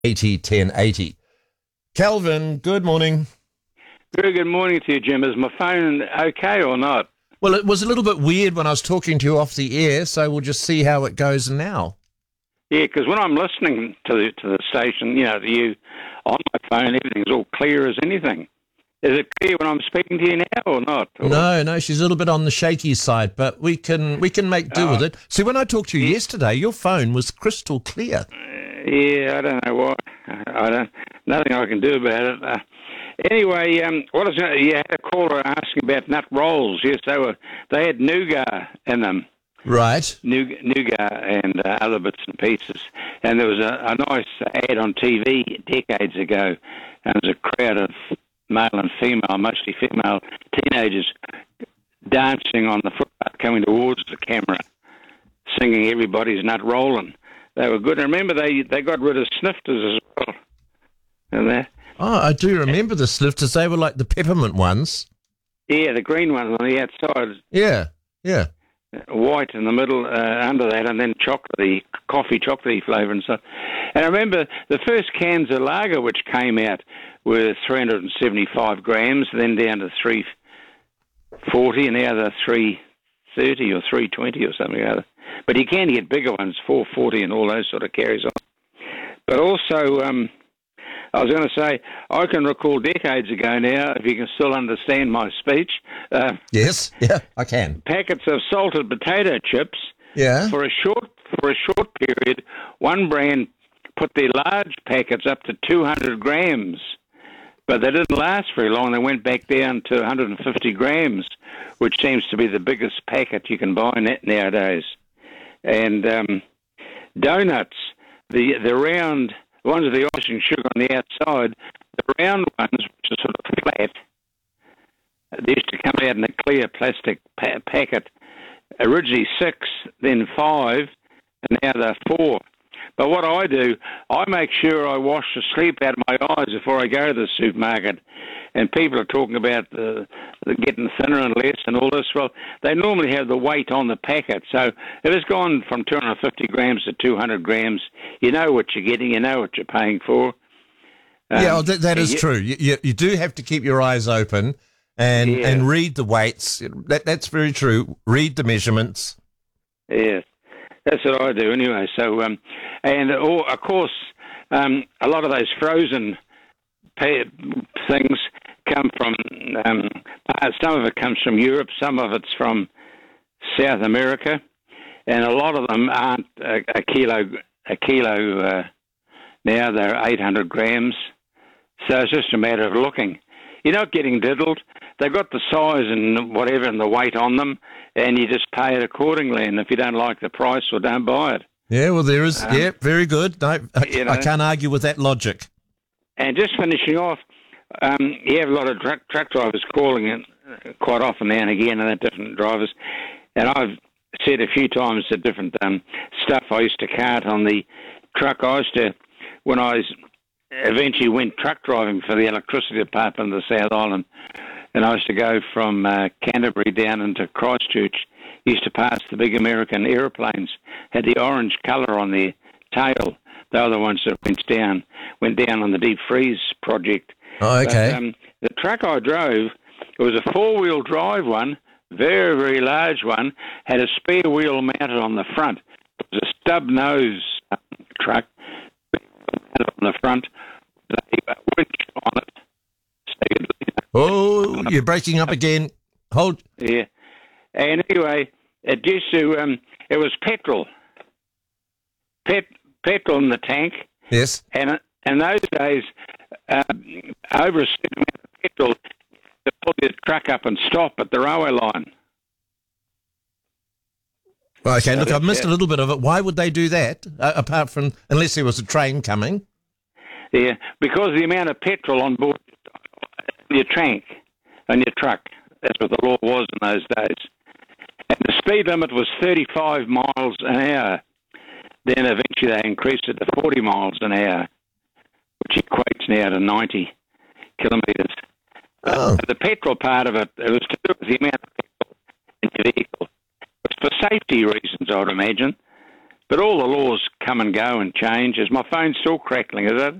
80 10 80. Calvin, good morning. Very good morning to you, Jim. Is my phone okay or not? Well, it was a little bit weird when I was talking to you off the air, so we'll just see how it goes now. Yeah, because when I'm listening to the station, to you on my phone, everything's all clear as anything. Is it clear when I'm speaking to you now or not? Or... No, she's a little bit on the shaky side, but we can make do with it. See, when I talked to you yesterday, your phone was crystal clear. Yeah, I don't know why. Nothing I can do about it. Anyway, you had a caller asking about nut rolls. Yes, they had nougat in them. Right. Nougat and other bits and pieces. And there was a nice ad on TV decades ago, and there was a crowd of male and female, mostly female teenagers, dancing on the footpath coming towards the camera, singing Everybody's Nut Rollin'. They were good. And remember, they got rid of snifters as well. And that. Oh, I do remember the snifters. They were like the peppermint ones. Yeah, the green ones on the outside. Yeah. White in the middle, under that, and then coffee chocolatey flavour and stuff. And I remember the first cans of lager which came out were 375 grams, then down to 340, and now they're 330 or 320 or something or other. But you can get bigger ones, 440 and all those sort of carries on. But also, I was going to say, I can recall decades ago now, if you can still understand my speech. Yes, yeah, I can. Packets of salted potato chips. Yeah. For a short period, one brand put their large packets up to 200 grams, but they didn't last very long. They went back down to 150 grams, which seems to be the biggest packet you can buy nowadays. And donuts, the round ones with the icing sugar on the outside, the round ones, which are sort of flat, they used to come out in a clear plastic packet. Originally 6, then 5, and now they're 4. But what I do, I make sure I wash the sleep out of my eyes before I go to the supermarket. And people are talking about the getting thinner and less and all this. Well, they normally have the weight on the packet. So if it's gone from 250 grams to 200 grams, you know what you're getting, you know what you're paying for. That is true. You do have to keep your eyes open and read the weights. That's very true. Read the measurements. Yes, that's what I do anyway. So, of course, a lot of those frozen things come from, some of it comes from Europe, some of it's from South America, and a lot of them aren't a kilo now, they're 800 grams. So it's just a matter of looking. You're not getting diddled. They've got the size and whatever and the weight on them, and you just pay it accordingly. And if you don't like the price, well, don't buy it. Yeah, well, there is. Very good. No, I can't argue with that logic. And just finishing off, you have a lot of truck drivers calling in quite often now and again, and they're different drivers. And I've said a few times the different stuff I used to cart on the truck. When I eventually went truck driving for the electricity department of the South Island, and I used to go from Canterbury down into Christchurch, used to pass the big American aeroplanes, had the orange colour on their tail. They were the ones that went down on the deep freeze project. Oh, okay. But, the truck I drove, it was a four-wheel drive one, very, very large one, had a spare wheel mounted on the front. It was a stub nose truck mounted on the front, a winch on it. Oh, you're breaking up again. Hold. Yeah. And anyway, it used to, it was petrol. Petrol in the tank. Yes. And in those days, over a certain amount of petrol, to pull your truck up and stop at the railway line. Okay, look, I've missed a little bit of it. Why would they do that, apart from, unless there was a train coming? Yeah, because the amount of petrol on board your tank and your truck, that's what the law was in those days. And the speed limit was 35 miles an hour. Then eventually they increased it to 40 miles an hour, which equates now to 90 kilometres. The petrol part of it, it was to do with the amount of petrol in your vehicle. It was for safety reasons, I would imagine. But all the laws come and go and change. Is my phone still crackling, is it?